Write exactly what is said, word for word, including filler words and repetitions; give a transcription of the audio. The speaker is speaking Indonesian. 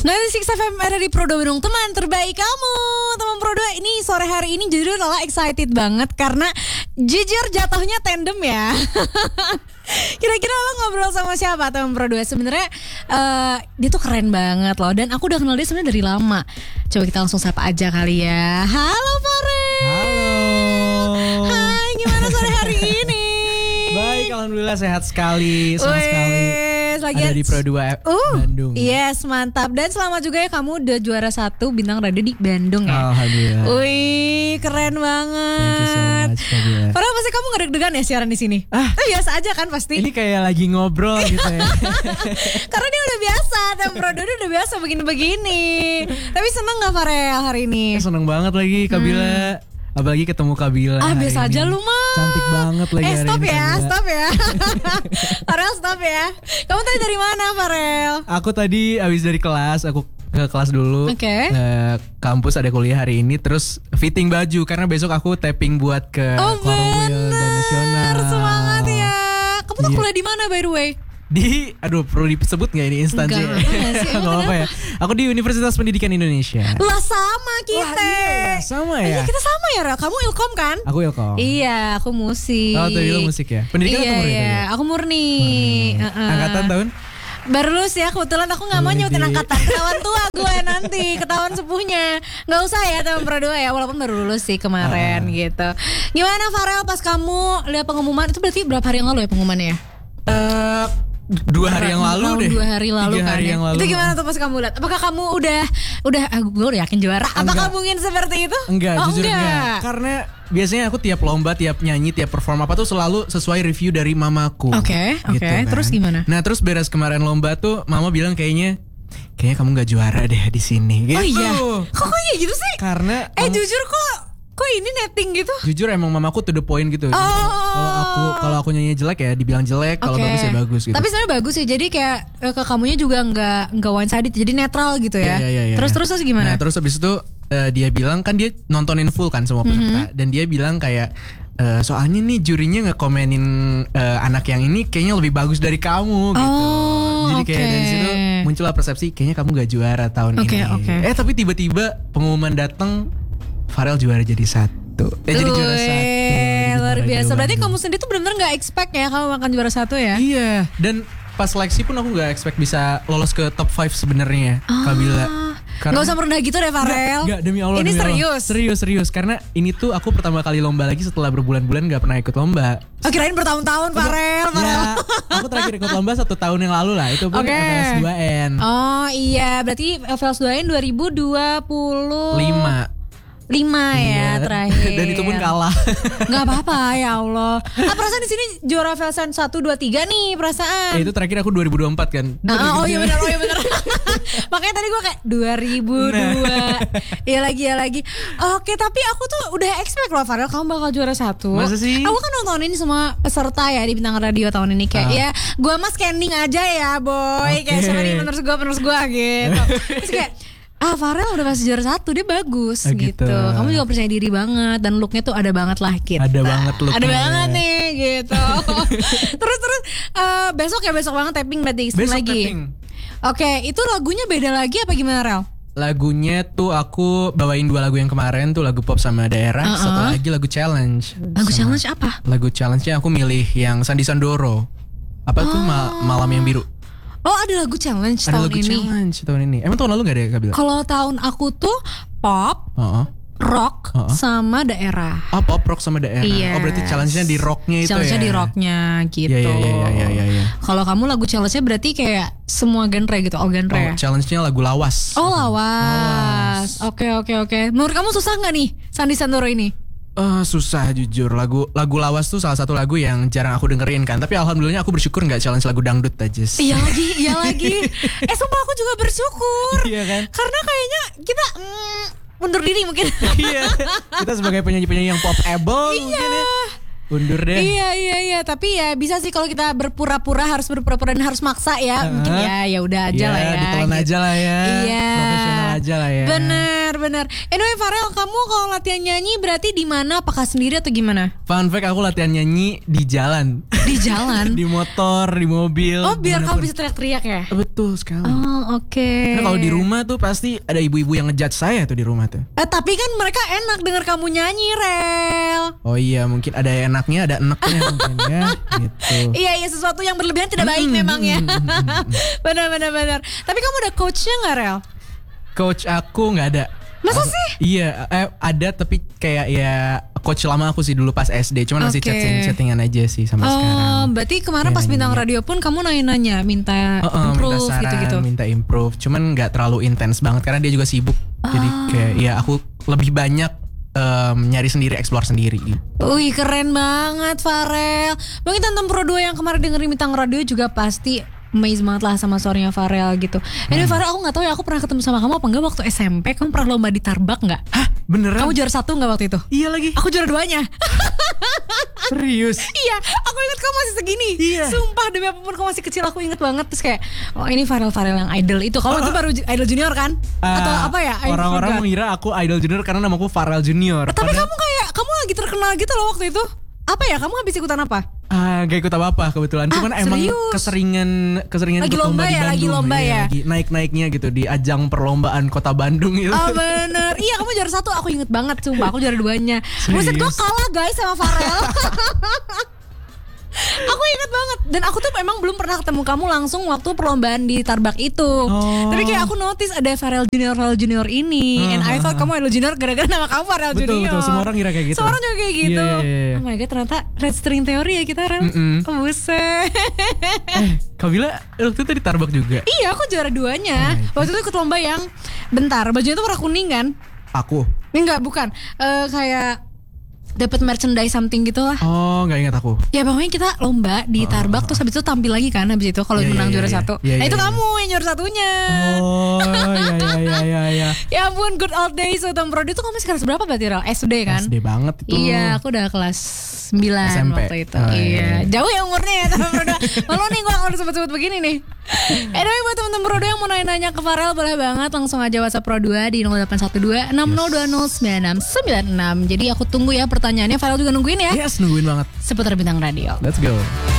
sembilan puluh enam F M ada di Pro dua Bandung, teman terbaik kamu. Teman Pro dua ini sore hari ini jujur adalah excited banget karena jujur jatuhnya tandem ya. Kira-kira lo ngobrol sama siapa teman Pro dua? Sebenarnya uh, dia tuh keren banget loh, dan aku udah kenal dia sebenarnya dari lama. Coba kita langsung sapa aja kali ya. Halo Farel. Halo. Hai, gimana sore hari ini? Baik, alhamdulillah sehat sekali, senang Wee, sekali. lagi ada di Pro dua uh, Bandung. Yes, mantap. Dan selamat juga ya kamu udah juara satu bintang radio di Bandung ya. Alhamdulillah. Wih, keren banget. Thank you so much, Fabiola. Padahal pasti kamu gak deg-degan ya siaran di sini. Ah, Tapi biasa aja kan pasti. Ini kayak lagi ngobrol gitu ya. Karena dia udah biasa, dan Pro dua udah biasa begini-begini. Tapi seneng gak Farel hari ini? Seneng banget lagi Kabila. Hmm. Apalagi ketemu Kabila. Ah biasa aja lu mah. Cantik banget lagi. Eh stop hari ya, ini, stop ya. Farel stop ya. Kamu tadi dari mana Farel? Aku tadi abis dari kelas, aku ke kelas dulu. Oke. Okay. Ke kampus ada kuliah hari ini, terus fitting baju karena besok aku tapping buat ke Oh Korwil dan Nasional. Semangat ya. Kamu tuh Yeah. kuliah di mana by the way? Di, aduh perlu disebut gak ini instansi? Enggak, Gak apa ya. Aku di Universitas Pendidikan Indonesia. Lah sama kita. Wah, iya, sama ya. Iya kita sama ya Rel. Kamu Ilkom kan? Aku Ilkom. Iya aku musik. Oh tadi lo musik ya. Pendidikan iya, atau murni? Iya aku murni. Hmm. Uh-uh. Angkatan tahun? Baru lulus ya, kebetulan aku gak mau nyebutin angkatan. Ketahuan tua gue nanti, ketahuan sepuhnya. Gak usah ya teman Pro dua ya, walaupun baru lulus sih kemarin uh. gitu. Gimana Farel pas kamu lihat pengumuman, itu berarti berapa hari yang lalu ya pengumumannya? Uh, dua hari yang lalu deh. Dua hari lalu Tiga kan hari ya. yang lalu. Itu gimana tuh pas kamu lihat? Apakah kamu udah, udah ah, gue udah yakin juara? Apakah Enggak. mungkin seperti itu? Enggak, oh, jujur enggak. enggak. Karena biasanya aku tiap lomba, tiap nyanyi, tiap perform apa tuh selalu sesuai review dari mamaku. Oke, gitu oke. kan. Terus gimana? Nah terus beres kemarin lomba tuh mama bilang kayaknya kayaknya kamu gak juara deh di sini. Gitu. Oh iya. Kok kayak gitu sih? Karena Eh mam- jujur kok kok ini netting gitu? jujur emang mamaku to the point gitu. Oh. Kalau aku kalau aku nyanyi jelek ya dibilang jelek, kalau Oke. bagus ya bagus gitu. Tapi sebenarnya bagus sih. Jadi kayak eh, ke kamunya juga nggak nggak one sided, jadi netral gitu ya. Iya, iya, iya. Terus terus terus gimana? Nah, terus habis itu uh, dia bilang kan dia nontonin full kan semua peserta, Mm-hmm. dan dia bilang kayak uh, soalnya nih jurinya ngekomenin uh, anak yang ini kayaknya lebih bagus dari kamu gitu. Oh, Jadi kayak oke. dari situ muncullah persepsi kayaknya kamu gak juara tahun Oke, ini. oke. Eh tapi tiba-tiba pengumuman datang, Farel juara jadi satu. Eh jadi juara Wih, satu. Di luar Radio biasa. Berarti Bandung. kamu sendiri tuh benar-benar nggak expect ya kamu akan juara satu ya? Iya, dan pas seleksi pun aku gak expect bisa lolos ke top lima sebenarnya, Kabila. Gak usah merendah gitu deh Farel. Enggak, demi Allah. Ini demi Allah. serius. Serius, serius. Karena ini tuh aku pertama kali lomba lagi setelah berbulan-bulan gak pernah ikut lomba. Oh, kirain bertahun-tahun Farel. Farel. Ya, aku terakhir ikut lomba satu tahun yang lalu lah. Itu pun Oke. F L S dua N. Oh iya, berarti F L S dua N dua ribu dua puluh Lima. Lima ya Iya. terakhir. Dan itu pun kalah. Gak apa-apa ya Allah. Ah perasaan di sini juara F L S satu dua tiga nih perasaan. Eh, itu terakhir aku dua ribu dua puluh empat kan. Ah, oh iya benar, oh iya benar. Makanya tadi gue kayak dua ribu dua. Iya lagi, ya lagi. Oke, tapi aku tuh udah expect loh Farel kamu bakal juara satu. Masa sih? Aku kan nontonin semua peserta ya di Bintang Radio tahun ini kayak Ah. ya gue mah scanning aja ya boy. Oke. Kayak siapa nih penerus gue, penerus gue gitu. Terus kayak ah Farel udah masih juara satu, dia bagus Oh, gitu. gitu. Kamu juga percaya diri banget dan looknya tuh ada banget lah gitu. Ada banget looknya. Ada banget nih gitu. terus terus eh, besok ya besok banget tapping berarti Besok lagi. tapping. Oke, itu lagunya beda lagi apa gimana Rel? Lagunya tuh aku bawain dua lagu yang kemarin tuh, lagu pop sama daerah. Uh-uh. Satu lagi lagu challenge. Lagu Sama- challenge apa? Lagu challenge-nya aku milih yang Sandi Sandoro. Apa tuh Ma- Malam yang Biru. Oh ada lagu challenge Ada tahun lagu ini. challenge tahun ini. Emang tahun lalu gak ada ya Kabila? Kalau tahun aku tuh pop, Oh, rock, Uh-uh. sama daerah. oh pop rock sama daerah. Iya. Oh berarti challenge-nya di rocknya itu Challenge-nya ya? di rocknya gitu. Iya iya iya iya iya. iya. Kalau kamu lagu challenge-nya berarti kayak semua genre gitu, all genre Oh ya? challenge-nya lagu lawas. Oh lawas. Oke oke oke. Menurut kamu susah nggak nih Sandi Sandoro ini? Eh, susah jujur. Lagu lagu lawas tuh salah satu lagu yang jarang aku dengerin kan. Tapi alhamdulillahnya aku bersyukur nggak challenge lagu dangdut aja sih. Iya lagi, iya lagi. Eh sumpah aku juga bersyukur. Iya kan? Karena kayaknya kita mm, mundur diri mungkin. Iya. Kita sebagai penyanyi-penyanyi yang pop-able mungkin ya. Undur deh. Iya iya iya, tapi ya bisa sih kalau kita berpura-pura, harus berpura-pura dan harus maksa ya. Uh-huh. Mungkin ya ya udah aja Iya, lah ya. ditelan gitu. aja lah ya. Iya. Profesional aja lah ya. Bener benar. Anyway Farel, kamu kalau latihan nyanyi berarti di mana? Apakah sendiri atau gimana? Fun fact, aku latihan nyanyi di jalan. Di jalan? Di motor, di mobil. Oh biar kamu dimanapun. bisa teriak-teriak ya? Betul sekali. Oh oke. Okay. Karena kalau di rumah tuh pasti ada ibu-ibu yang ngejudge saya tuh di rumah tuh. Eh, tapi kan mereka enak denger kamu nyanyi, Rel. Oh iya, mungkin ada enaknya, ada enaknya mungkin ya. Gitu. Iya iya, sesuatu yang berlebihan tidak baik Hmm, memang ya. hmm, hmm, hmm, hmm. Benar benar benar. Tapi kamu ada coachnya nggak, Rel? Coach aku nggak ada. Masa Aku- sih? Iya, eh, ada tapi kayak ya coach lama aku sih dulu pas S D. Cuman masih Oke. chatting-chattingan aja sih sampai Oh, sekarang. berarti kemarin Ya, pas bintang nanya-nanya. radio pun kamu nanya-nanya, minta Heeh, improve minta saran, gitu-gitu. minta improve. Cuman nggak terlalu intens banget karena dia juga sibuk. Jadi Ah. kayak ya aku lebih banyak em, nyari sendiri, explore sendiri. Wih keren banget Farel. Mungkin Tante Pro dua yang kemarin dengerin bintang radio juga pasti amazed banget lah sama suaranya Farel gitu. Anyway Hmm. Farel, aku gak tahu ya aku pernah ketemu sama kamu apa enggak waktu S M P. Kamu pernah lomba di Tarbak gak? Hah, beneran? Kamu juara satu gak waktu itu? Iya lagi. Aku juara duanya. Serius? Iya, aku ingat kamu masih segini. Iya. Sumpah demi apapun kamu masih kecil, aku inget banget. Terus kayak, oh ini Farel-Farel yang idol itu. Kalau itu baru ju- idol junior kan? Atau Ah, apa ya? I Orang-orang forgot. mengira aku idol junior karena namaku Farel Junior. Tapi Padahal- kamu kayak, kamu lagi terkenal gitu loh waktu itu. Apa ya, kamu habis ikutan apa? Ah, gak ikut apa-apa kebetulan. Ah, Cuman emang serius? keseringan keseringan Lagi ikut lomba di ya, lagi Bandung. lomba Iya, ya. lagi naik-naiknya gitu di ajang perlombaan Kota Bandung gitu. Oh bener. Iya kamu juara satu, aku inget banget. Sumpah aku juara duanya. Buset gue Serius? kalah guys sama Farel. Aku inget banget. Dan aku tuh memang belum pernah ketemu kamu langsung waktu perlombaan di Tarbak itu. Oh. Tapi kayak aku notice ada Farel Junior Farel Junior ini. And I thought kamu idol junior gara-gara nama kamu Farel Betul, Junior. betul. Semua orang kira kayak gitu. Semua orang juga kayak gitu. Iya, iya, iya. Oh my god, ternyata red string teori ya kita, Rel. Mm-mm. Oh, buset. Eh, Kak Bila waktu itu di Tarbak juga. Iya, aku juara duanya. Oh my God. Waktu itu ikut lomba yang bentar, bajunya tuh warna kuning kan? Aku. Enggak, bukan. Eh kayak dapat merchandise something gitu lah. Oh, nggak ingat aku. Ya pokoknya kita lomba di Tarbak terus habis itu tampil lagi kan habis itu kalau Iya, menang iya, juara iya. satu. Iya, Nah iya, itu iya. kamu yang juara satunya. Oh, ya ya ya ya ya. Ya ampun, good old days Utama Prodi itu kamu masih kelas berapa berarti Ral? S D kan? S D banget itu. Iya, aku udah kelas sembilan S M P. waktu itu. Oh, iya, iya. iya. Jauh ya umurnya ya Utama Prodi. Malu nih gue kalau disebut-sebut begini nih. Anyway buat temen-temen Pro dua yang mau nanya-nanya ke Farel boleh banget langsung aja WhatsApp Pro dua di nol delapan satu dua enam nol dua nol sembilan enam sembilan enam. Jadi aku tunggu ya pertanyaannya, Farel juga nungguin ya Yes, nungguin banget. seputar bintang radio. Let's go.